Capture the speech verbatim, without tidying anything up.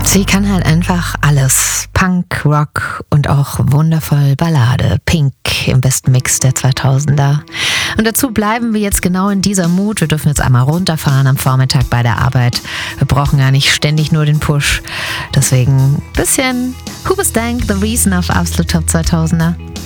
Sie kann halt einfach alles. Punk, Rock und auch wundervoll Ballade. Pink im besten Mix der zweitausender. Und dazu bleiben wir jetzt genau in dieser Mut. Wir dürfen jetzt einmal runterfahren am Vormittag bei der Arbeit. Wir brauchen ja nicht ständig nur den Push. Deswegen ein bisschen Hoobastank, The Reason auf Absolut Top zweitausender.